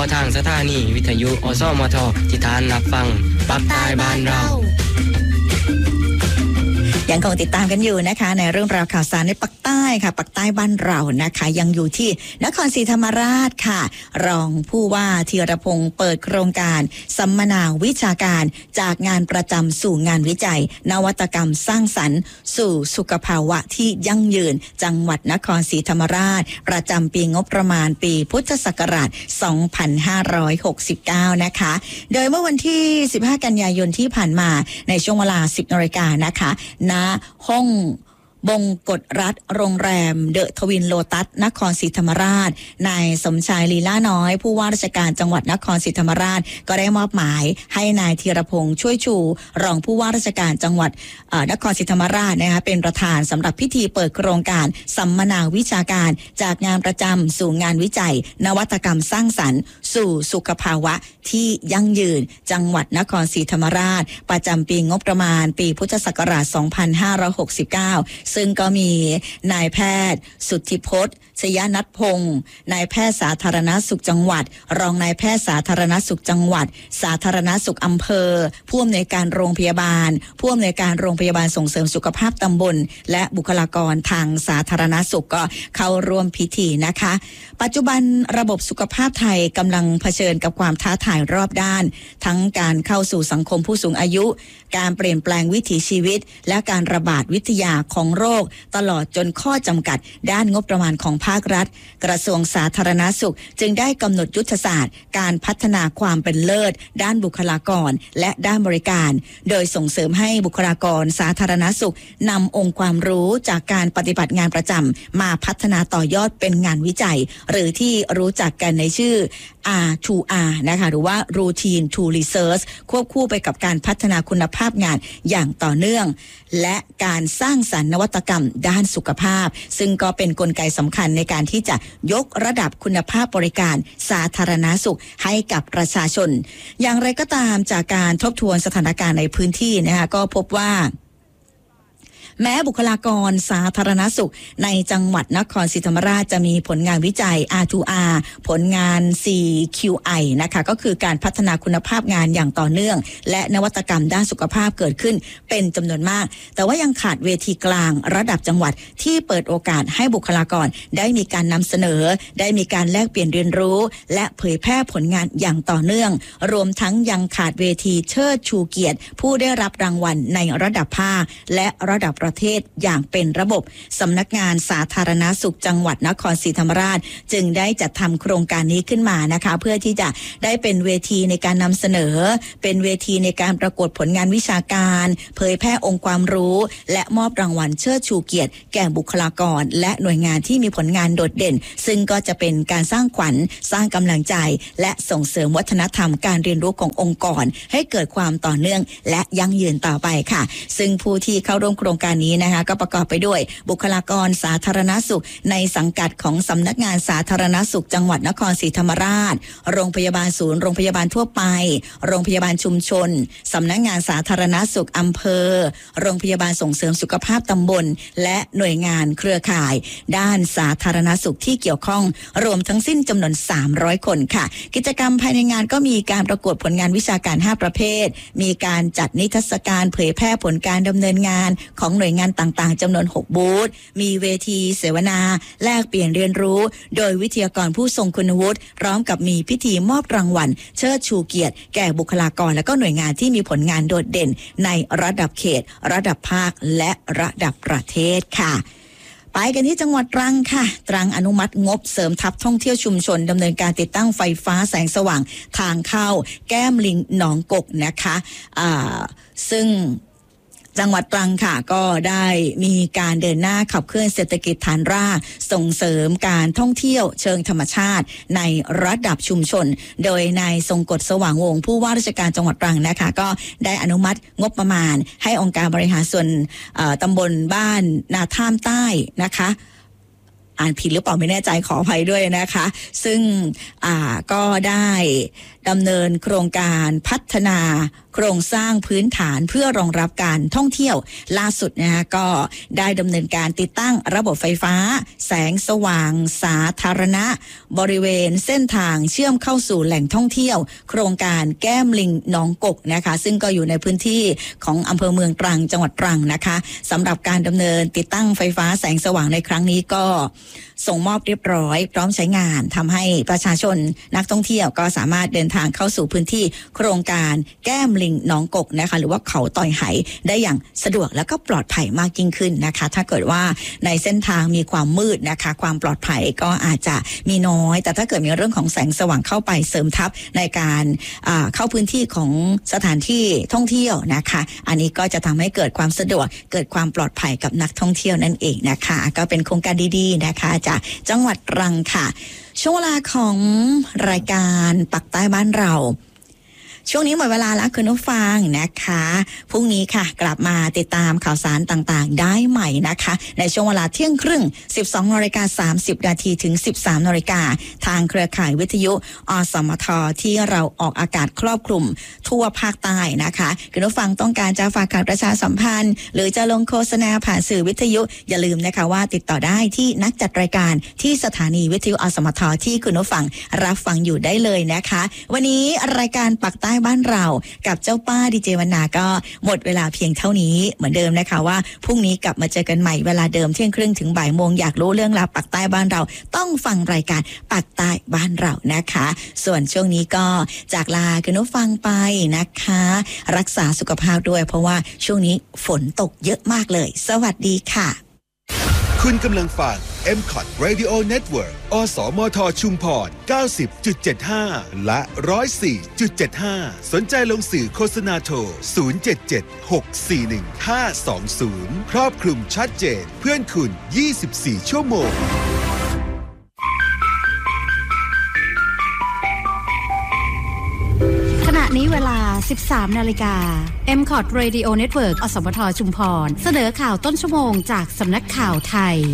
ทางสถานีวิทยุอสมทที่ทานรับฟังปักใต้บ้านเรายังคงติดตามกันอยู่นะคะในเรื่องราวข่าวสารในปักใต้ค่ะปักใต้บ้านเรานะคะยังอยู่ที่นครศรีธรรมราชค่ะรองผู้ว่าธีรพงศ์เปิดโครงการสัมมนาวิชาการจากงานประจำสู่งานวิจัยนวัตกรรมสร้างสรรค์สู่สุขภาวะที่ยั่งยืนจังหวัดนครศรีธรรมราชประจำปีงบประมาณปีพุทธศักราช 2569 นะคะโดยเมื่อวันที่ 15 กันยายนที่ผ่านมาในช่วงเวลา 10 นาฬิกานะคะณห้องบงกฎรัฐโรงแรมเดอะทวินโลตัสนครศรีธรรมราชนายสมชายลีล่าน้อยผู้ว่าราชการจังหวัดนครศรีธรรมราชก็ได้มอบหมายให้นายธีรพงษ์ช่วยชูรองผู้ว่าราชการจังหวัดนครศรีธรรมราชนะคะเป็นประธานสำหรับพิธีเปิดโครงการสัมมนาวิชาการจากงานประจำสู่งานวิจัยนวัตกรรมสร้างสรรค์สู่สุขภาวะที่ยั่งยืนจังหวัดนครศรีธรรมราชประจำปีงบประมาณปีพุทธศักราช 2569ซึ่งก็มีนายแพทย์สุทธิพจน์ชยนัทพงศ์นายแพทย์สาธารณสุขจังหวัดรองนายแพทย์สาธารณสุขจังหวัดสาธารณสุขอำเภอผู้อำนวยการโรงพยาบาลผู้อำนวยการโรงพยาบาลส่งเสริมสุขภาพตำบลและบุคลากรทางสาธารณสุขก็เข้าร่วมพิธีนะคะปัจจุบันระบบสุขภาพไทยกำลังเผชิญกับความท้าทายรอบด้านทั้งการเข้าสู่สังคมผู้สูงอายุการเปลี่ยนแปลงวิถีชีวิตและการระบาดวิทยาของโรคตลอดจนข้อจำกัดด้านงบประมาณของภาครัฐกระทรวงสาธารณสุขจึงได้กำหนดยุทธศาสตร์การพัฒนาความเป็นเลิศด้านบุคลากรและด้านบริการโดยส่งเสริมให้บุคลากรสาธารณสุขนำองค์ความรู้จากการปฏิบัติงานประจำมาพัฒนาต่อยอดเป็นงานวิจัยหรือที่รู้จักกันในชื่อ R2R นะคะหรือว่า Routine to Research ควบคู่ไปกับการพัฒนาคุณภาพงานอย่างต่อเนื่องและการสร้างสรรค์นวัตกรรมด้านสุขภาพซึ่งก็เป็นกลไกสำคัญในการที่จะยกระดับคุณภาพบริการสาธารณสุขให้กับประชาชนอย่างไรก็ตามจากการทบทวนสถานการณ์ในพื้นที่นะคะก็พบว่าแม้บุคลากรสาธารณสุขในจังหวัดนครศรีธรรมราชจะมีผลงานวิจัย R2R ผลงาน CQI นะคะก็คือการพัฒนาคุณภาพงานอย่างต่อเนื่องและนวัตกรรมด้านสุขภาพเกิดขึ้นเป็นจำนวนมากแต่ว่ายังขาดเวทีกลางระดับจังหวัดที่เปิดโอกาสให้บุคลากรได้มีการนำเสนอได้มีการแลกเปลี่ยนเรียนรู้และเผยแพร่ผลงานอย่างต่อเนื่องรวมทั้งยังขาดเวทีเชิดชูเกียรติผู้ได้รับรางวัลในระดับภาคและระดับประเทศอย่างเป็นระบบสำนักงานสาธารณสุขจังหวัดนครศรีธรรมราชจึงได้จัดทำโครงการนี้ขึ้นมานะคะเพื่อที่จะได้เป็นเวทีในการนำเสนอเป็นเวทีในการประกวดผลงานวิชาการเผยแพร่องค์ความรู้และมอบรางวัลเชิดชูเกียรติแก่บุคลากรและหน่วยงานที่มีผลงานโดดเด่นซึ่งก็จะเป็นการสร้างขวัญสร้างกำลังใจและส่งเสริมวัฒนธรรมการเรียนรู้ขององค์กรให้เกิดความต่อเนื่องและยั่งยืนต่อไปค่ะซึ่งผู้ที่เข้าร่วมโครงการนี้นะคะก็ประกอบไปด้วยบุคลากรสาธารณสุขในสังกัดของสำนักงานสาธารณสุขจังหวัดนครศรีธรรมราชโรงพยาบาลศูนย์โรงพยาบาลทั่วไปโรงพยาบาลชุมชนสำนักงานสาธารณสุขอำเภอโรงพยาบาลส่งเสริมสุขภาพตำบลและหน่วยงานเครือข่ายด้านสาธารณสุขที่เกี่ยวข้องรวมทั้งสิ้นจำนวน300คนค่ะกิจกรรมภายในงานก็มีการประกวดผลงานวิชาการ5ประเภทมีการจัดนิทรรศการเผยแพร่ผลการดำเนินงานของหน่วยงานต่างๆจำนวน6บูธมีเวทีเสวนาแลกเปลี่ยนเรียนรู้โดยวิทยากรผู้ทรงคุณวุฒิพร้อมกับมีพิธีมอบรางวัลเชิดชูเกียรติแก่บุคลากรและก็หน่วยงานที่มีผลงานโดดเด่นในระดับเขตระดับภาคและระดับประเทศค่ะไปกันที่จังหวัดตรังค่ะตรังอนุมัติงบเสริมทัพท่องเที่ยวชุมชนดำเนินการติดตั้งไฟฟ้าแสงสว่างทางเข้าแก้มลิงหนองกกนะคะซึ่งจังหวัดตรังค่ะก็ได้มีการเดินหน้าขับเคลื่อนเศรษฐกิจฐานรากส่งเสริมการท่องเที่ยวเชิงธรรมชาติในระดับชุมชนโดยนายทรงกฎสว่างวงศ์ผู้ว่าราชการจังหวัดตรังนะคะก็ได้อนุมัติงบประมาณให้องค์การบริหารส่วนตำบลบ้านนาท่ามใต้นะคะอ่านผิดหรือเปล่าไม่แน่ใจขออภัยด้วยนะคะซึ่งก็ได้ดำเนินโครงการพัฒนาโครงสร้างพื้นฐานเพื่อรองรับการท่องเที่ยวล่าสุดนะคะก็ได้ดำเนินการติดตั้งระบบไฟฟ้าแสงสว่างสาธารณะบริเวณเส้นทางเชื่อมเข้าสู่แหล่งท่องเที่ยวโครงการแก้มลิงหนองกกนะคะซึ่งก็อยู่ในพื้นที่ของอำเภอเมืองตรังจังหวัดตรังนะคะสำหรับการดำเนินติดตั้งไฟฟ้าแสงสว่างในครั้งนี้ก็ส่งมอบเรียบร้อยพร้อมใช้งานทำให้ประชาชนนักท่องเที่ยวก็สามารถเดินทางเข้าสู่พื้นที่โครงการแก้มลิงหนองกกนะคะหรือว่าเขาต่อยไหได้อย่างสะดวกแล้วก็ปลอดภัยมากยิ่งขึ้นนะคะถ้าเกิดว่าในเส้นทางมีความมืดนะคะความปลอดภัยก็อาจจะมีน้อยแต่ถ้าเกิดมีเรื่องของแสงสว่างเข้าไปเสริมทับในการเข้าพื้นที่ของสถานที่ท่องเที่ยวนะคะอันนี้ก็จะทำให้เกิดความสะดวกเกิดความปลอดภัยกับนักท่องเที่ยวนั่นเองนะคะก็เป็นโครงการดีๆนะคะจากจังหวัดตรังค่ะช่วงเวลาของรายการปักใต้บ้านเราช่วงนี้หมดเวลาแล้วคุณผู้ฟังนะคะพรุ่งนี้ค่ะกลับมาติดตามข่าวสารต่างๆได้ใหม่นะคะในช่วงเวลาเที่ยงครึ่ง 12:30 นาทีถึง 13 นาฬิกาทางเครือข่ายวิทยุอสมทที่เราออกอากาศครอบคลุมทั่วภาคใต้นะคะคุณผู้ฟังต้องการจะฝากข่าวประชาสัมพันธ์หรือจะลงโฆษณาผ่านสื่อวิทยุอย่าลืมนะคะว่าติดต่อได้ที่นักจัดรายการที่สถานีวิทยุอสมทที่คุณผู้ฟังรับฟังอยู่ได้เลยนะคะวันนี้รายการปักใต้บ้านเรากับเจ้าป้าดีเจวรรณาก็หมดเวลาเพียงเท่านี้เหมือนเดิมนะคะว่าพรุ่งนี้กลับมาเจอกันใหม่เวลาเดิมเที่ยงครึ่งถึงบ่ายโมงอยากรู้เรื่องราวปักใต้บ้านเราต้องฟังรายการปักใต้บ้านเรานะคะส่วนช่วงนี้ก็จากลาคุณผู้ฟังไปนะคะรักษาสุขภาพด้วยเพราะว่าช่วงนี้ฝนตกเยอะมากเลยสวัสดีค่ะคุณกำลังฟัง MCOT Radio Network อสมทชุมพร 90.75 และ 104.75 สนใจลงสื่อโฆษณาโทร 077-641-520 ครอบคลุมชัดเจนเพื่อนคุณ 24 ชั่วโมงขณะนี้เวลา 13 นาฬิกา MCOT Radio Network อสมทชุมพรเสนอข่าวต้นชั่วโมงจากสำนักข่าวไทย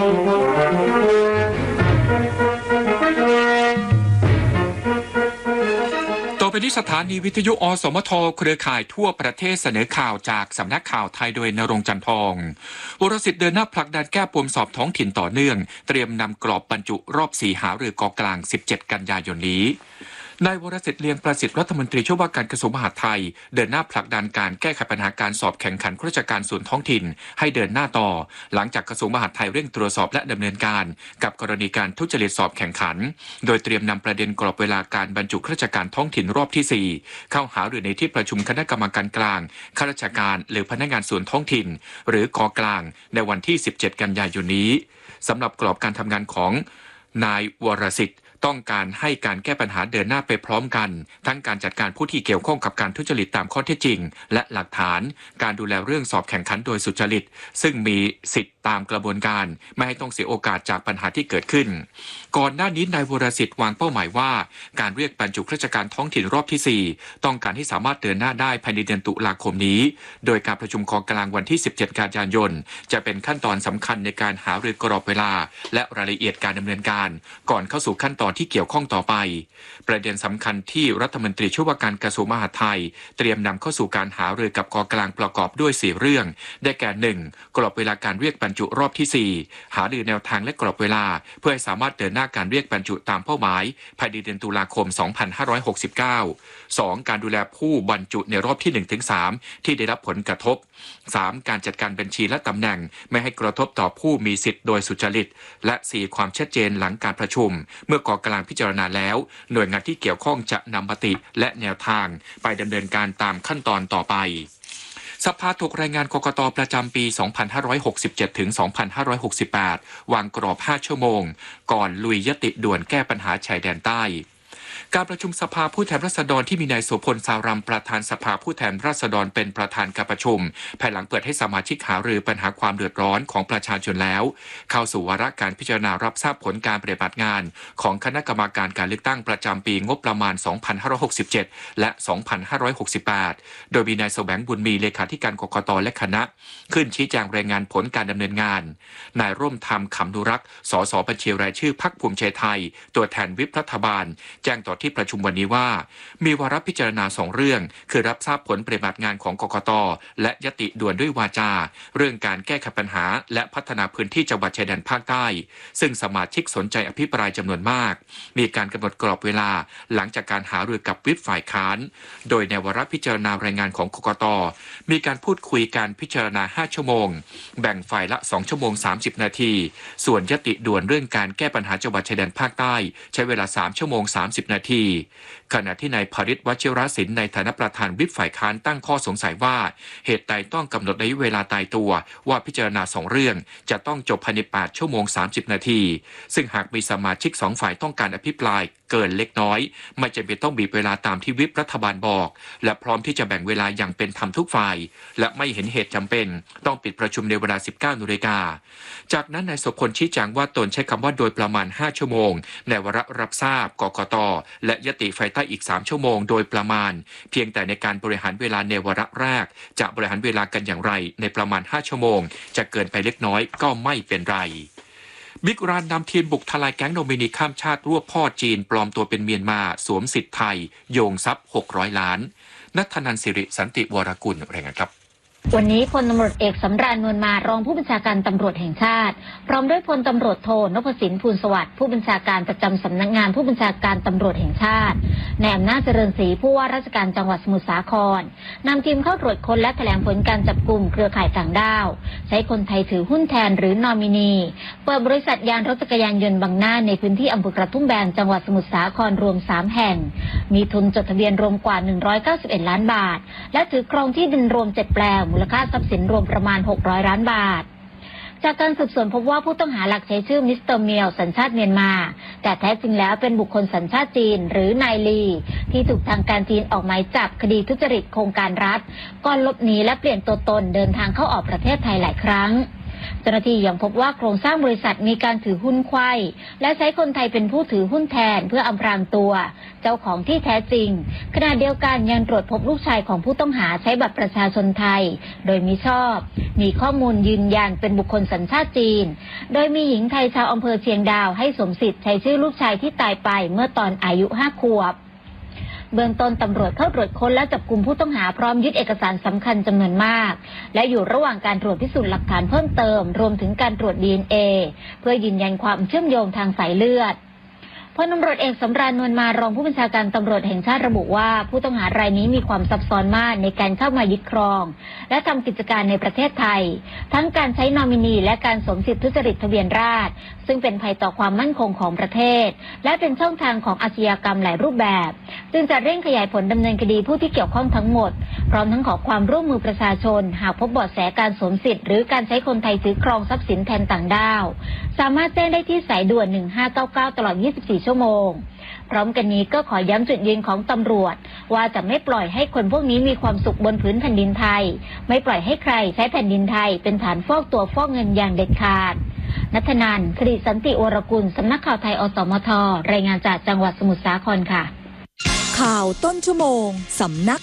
ต่อไปนี้สถานีวิทยุอสมทเครือข่ายทั่วประเทศเสนอข่าวจากสำนักข่าวไทยโดยณรงค์จันทองวรสิทธิ์เดินหน้าผลักดันแก้ปมสอบท้องถิ่นต่อเนื่องเตรียมนำกรอบบรรจุรอบ4หารือกกลาง17 กันยายนนี้นายวรสิทธิ์เลียงประสิทธิ์รัฐมนตรีช่วยว่าการกระทรวงมหาดไทยเดินหน้าผลักดันการแก้ไขปัญหาการสอบแข่งขันข้าราชการส่วนท้องถิ่นให้เดินหน้าต่อหลังจากกระทรวงมหาดไทยเร่งตรวจสอบและดำเนินการกับกรณีการทุจริตสอบแข่งขันโดยเตรียมนำประเด็นกรอบเวลาการบรรจุข้าราชการท้องถิ่นรอบที่4เข้าหารือในที่ประชุมคณะกรรมการกลางข้าราชการหรือพนักงานส่วนท้องถิ่นหรือกกลางในวันที่17 กันยายนนี้สำหรับกรอบการทำงานของนายวรสิทธิ์ต้องการให้การแก้ปัญหาเดินหน้าไปพร้อมกันทั้งการจัดการผู้ที่เกี่ยวข้องกับการทุจริตตามข้อเท็จจริงและหลักฐานการดูแลเรื่องสอบแข่งขันโดยสุจริตซึ่งมีสิทธิตามกระบวนการไม่ให้ต้องเสียโอกาสจากปัญหาที่เกิดขึ้นก่อนหน้านี้นายวรสิทธิ์วางเป้าหมายว่าการเรียกบรรจุข้าราชการท้องถิ่นรอบที่4ต้องการให้สามารถเดินหน้าได้ภายในเดือนตุลาคมนี้โดยการประชุมกกลางวันที่17 กันยายนจะเป็นขั้นตอนสำคัญในการหารือกรอบเวลาและรายละเอียดการดำเนินการก่อนเข้าสู่ขั้นตอนที่เกี่ยวข้องต่อไปประเด็นสำคัญที่รัฐมนตรีช่วยว่าการกระทรวงมหาดไทยเตรียมนำเข้าสู่การหารือกับกกลางประกอบด้วย4เรื่องได้แก่ 1. กรอบเวลาการเรียกบรรจุรอบที่4หารือแนวทางและกรอบเวลาเพื่อให้สามารถเดินหน้าการเรียกบรรจุตามเป้าหมายภายในเดือนตุลาคม 2569 2. การดูแลผู้บรรจุในรอบที่ 1-3 ที่ได้รับผลกระทบ 3. การจัดการบัญชีและตำแหน่งไม่ให้กระทบต่อผู้มีสิทธิ์โดยสุจริตและ 4. ความชัดเจนหลังการประชุมเมื่อกกลางพิจารณาแล้วหน่วยงานที่เกี่ยวข้องจะนำมติและแนวทางไปดำเนินการตามขั้นตอนต่อไปสภาถูกรายงานกกต.ประจำปี 2567 ถึง 2568 วางกรอบ 5 ชั่วโมงก่อนลุยยติด่วนแก้ปัญหาชายแดนใต้การประชุมสภาผู้แทนราษฎรที่มีนายโสพล สารัมประธานสภาผู้แทนราษฎรเป็นประธานการประชุมภายหลังเปิดให้สมาชิกหารือปัญหาความเดือดร้อนของประชาชนแล้วเข้าสู่วาระการพิจารณารับทราบผลการปฏิบัติงานของคณะกรรมการการเลือกตั้งประจำปีงบประมาณ 2567 และ 2568 โดยมีนายแสวงบุญมีเลขาธิการกกต.และคณะขึ้นชี้แจงรายงานผลการดำเนินงานนายร่วมธรรมขำนุรักษ์สสบัญชีรายชื่อพรรคภูมิใจไทยตัวแทนวิปรัฐบาลแจ้งต่อที่ประชุมวันนี้ว่ามีวาระพิจารณา2 เรื่องคือรับทราบผลปฏิบัติงานของกกต.และยติด่วนด้วยวาจาเรื่องการแก้ไขปัญหาและพัฒนาพื้นที่จังหวัดชายแดนภาคใต้ซึ่งสมาชิกสนใจอภิปรายจำนวนมากมีการกำหนดกรอบเวลาหลังจากการหารือกับวิปฝ่ายค้านโดยในวาระพิจารณารายงานของกกต.มีการพูดคุยการพิจารณา5 ชั่วโมงแบ่งฝ่ายละ2 ชั่วโมง 30 นาทีส่วนยติด่วนเรื่องการแก้ปัญหาจังหวัดชายแดนภาคใต้ใช้เวลา3 ชั่วโมง 30 นาทีขณะที่นายภริษฐ์ วชิรศิลป์ในฐานะประธานวิปฝ่ายค้านตั้งข้อสงสัยว่าเหตุใดต้องกำหนดระยะเวลาตายตัวว่าพิจารณา2 เรื่องจะต้องจบภายใน8 ชั่วโมง 30 นาทีซึ่งหากมีสมาชิก2 ฝ่ายต้องการอภิปรายเกินเล็กน้อยไม่จำเป็นต้องบีบเวลาตามที่วิปรัฐบาลบอกและพร้อมที่จะแบ่งเวลาอย่างเป็นธรรมทุกฝ่ายและไม่เห็นเหตุจำเป็นต้องปิดประชุมในเวลา 19 นาฬิกาจากนั้นนายโสพลชี้แจงว่าตนใช้คำว่าโดยประมาณ5 ชั่วโมงในวาระรับทราบกกต.และยติไฟใต้อีก3 ชั่วโมงโดยประมาณเพียงแต่ในการบริหารเวลาในวาระแรกจะบริหารเวลากันอย่างไรในประมาณ5 ชั่วโมงจะเกินไปเล็กน้อยก็ไม่เป็นไรบิ๊กรานนำทีมบุกทลายแก๊งโนมินีข้ามชาติรวบพ่อจีนปลอมตัวเป็นเมียนมาสวมสิทธิ์ไทยโยงทรัพย์600 ล้านณัฐนันท์ สิริสันติวรกุลรายงานครับวันนี้พลตำรวจเอกสำราญ นวลมารองผู้บัญชาการตำรวจแห่งชาติพร้อมด้วยพลตำรวจโทนพสิน ภูลสวัสดิ์ผู้บัญชาการประจำสำนักงานผู้บัญชาการตำรวจแห่งชาติในอำนาจเจริญศรีผู้ว่าราชการจังหวัดสมุทรสาครนำทีมเข้าตรวจค้นและแถลงผลการจับกลุ่มเครือข่ายต่างด้าวใช้คนไทยถือหุ้นแทนหรือนอมินีเปิดบริษัทยานรถจักรยานยนต์บางหน้าในพื้นที่อำเภอกระทุ่มแบนจังหวัดสมุทรสาครรวม3 แห่งมีทุนจดทะเบียนรวมกว่า191 ล้านบาทและถือครองที่ดินรวม7 แปลงมูลค่าทรัพย์สินรวมประมาณ600 ล้านบาทจากการสืบสวนพบว่าผู้ต้องหาหลักใช้ชื่อมิสเตอร์เมียวสัญชาติเมียนมาแต่แท้จริงแล้วเป็นบุคคลสัญชาติจีนหรือนายลีที่ถูกทางการจีนออกหมายจับคดีทุจริตโครงการรัฐก่อนหลบหนีและเปลี่ยนตัวตนเดินทางเข้าออกประเทศไทยหลายครั้งเจ้าหน้าที่ยังพบว่าโครงสร้างบริษัทมีการถือหุ้นไขว้และใช้คนไทยเป็นผู้ถือหุ้นแทนเพื่ออำพรางตัวเจ้าของที่แท้จริงขณะเดียวกันยังตรวจพบลูกชายของผู้ต้องหาใช้บัตรประชาชนไทยโดยมิชอบมีข้อมูลยืนยันเป็นบุคคลสัญชาติจีนโดยมีหญิงไทยชาวอำเภอเชียงดาวให้สวมสิทธิ์ใช้ชื่อลูกชายที่ตายไปเมื่อตอนอายุ 5 ขวบเบื้องต้นตำรวจเข้าตรวจค้นและจับกุมผู้ต้องหาพร้อมยึดเอกสารสำคัญจำนวนมากและอยู่ระหว่างการตรวจพิสูจน์หลักฐานเพิ่มเติมรวมถึงการตรวจ DNA เพื่อยืนยันความเชื่อมโยงทางสายเลือดพลตำรวจเอกสำราญ นวลมารองผู้บัญชาการตำรวจแห่งชาติระบุว่าผู้ต้องหารายนี้มีความซับซ้อนมากในการเข้ามายึดครองและทำกิจการในประเทศไทยทั้งการใช้นอมินีและการสวมสิทธิทุจริตทะเบียนราษฎรซึ่งเป็นภัยต่อความมั่นคงของประเทศและเป็นช่องทางของอาชญากรรมหลายรูปแบบจึงจะเร่งขยายผลดำเนินคดีผู้ที่เกี่ยวข้องทั้งหมดพร้อมทั้งขอความร่วมมือประชาชนหากพบเบาะแสการสวมสิทธิ์หรือการใช้คนไทยถือครองทรัพย์สินแทนต่างด้าวสามารถแจ้งได้ที่สายด่วน1599ตลอด24 ชั่วโมงพร้อมกันนี้ก็ขอย้ำจุดยืนของตำรวจว่าจะไม่ปล่อยให้คนพวกนี้มีความสุขบนพื้นแผ่นดินไทยไม่ปล่อยให้ใครใช้แผ่นดินไทยเป็นฐานฟอกตัวฟอกเงินอย่างเด็ดขาดณัฐนันท์ สิริสันติวรกุลสำนักข่าวไทยอสมทรายงานจากจังหวัดสมุทรสาครค่ะข่าวต้นชั่วโมงสำนัก